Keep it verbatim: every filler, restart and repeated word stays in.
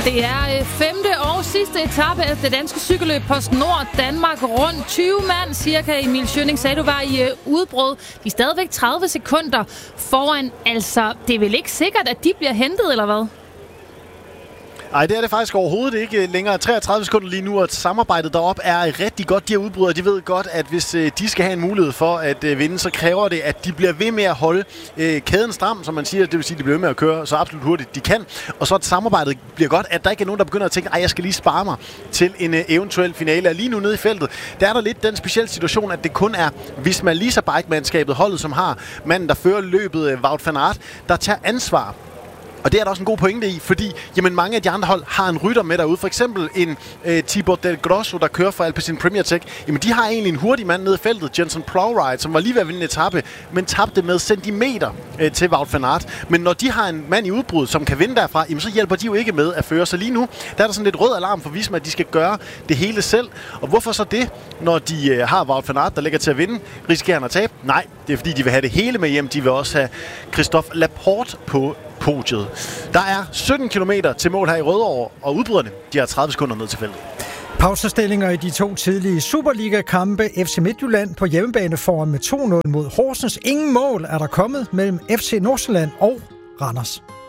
Det er femte og sidste etape af det danske cykelløb PostNord Danmark rundt. tyve mand cirka, Emil Schønning sagde, du var i udbrud. De er stadigvæk tredive sekunder foran. Altså, det er vel ikke sikkert, at de bliver hentet, eller hvad? Nej, det er det faktisk overhovedet ikke længere. treogtredive sekunder lige nu, og samarbejdet deroppe er rigtig godt. De her udbrydere, de ved godt, at hvis øh, de skal have en mulighed for at øh, vinde, så kræver det, at de bliver ved med at holde øh, kæden stram, som man siger. Det vil sige, at de bliver ved med at køre så absolut hurtigt de kan. Og så at samarbejdet bliver godt, at der ikke er nogen, der begynder at tænke, at jeg skal lige spare mig til en øh, eventuel finale. Og lige nu nede i feltet, der er der lidt den specielle situation, at det kun er Visma Lease Bike-mandskabet, holdet, som har manden, der fører løbet, øh, Wout van Aert, der tager ansvar. Og det er der også en god pointe i, fordi jamen, mange af de andre hold har en rytter med derude. For eksempel en øh, Thibaut Del Grosso, der kører for Alpecin Premier Tech. Jamen, de har egentlig en hurtig mand nede i feltet, Jenson Plowright, som var lige ved at vinde en etape, men tabte med centimeter øh, til Wout van Aert. Men når de har en mand i udbrud, som kan vinde derfra, jamen, så hjælper de jo ikke med at føre. Så lige nu, der er der sådan lidt rød alarm for Visma, at de skal gøre det hele selv. Og hvorfor så det, når de øh, har Wout van Aert, der ligger til at vinde? Risikerer han at tabe? Nej, det er fordi, de vil have det hele med hjem. De vil også have Christophe Laporte på podiet. Der er sytten kilometer til mål her i Rødovre, og udbryderne, de har tredive sekunder ned til feltet. Pausestillinger i de to tidlige Superliga-kampe. F C Midtjylland på hjemmebane foran med to nul mod Horsens. Ingen mål er der kommet mellem F C Nordsjælland og Randers.